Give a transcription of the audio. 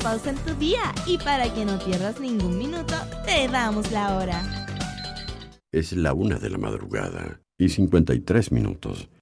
pausa en tu día y para que no pierdas ningún minuto, te damos la hora. Es la 1 de la madrugada y 53 minutos.